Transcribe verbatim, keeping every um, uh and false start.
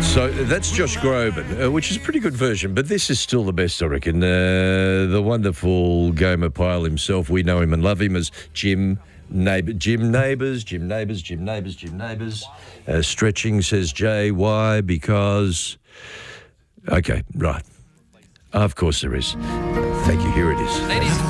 So that's Josh Groban, uh, which is a pretty good version, but this is still the best, I reckon. Uh, the wonderful Gomer Pyle himself, we know him and love him as Jim Neighbour, Jim Neighbours, Jim Neighbours, Jim Neighbours, Jim Neighbours. Uh, stretching, says Jay. Why? Because... Okay, right. Of course there is. Thank you. Here it is. Ladies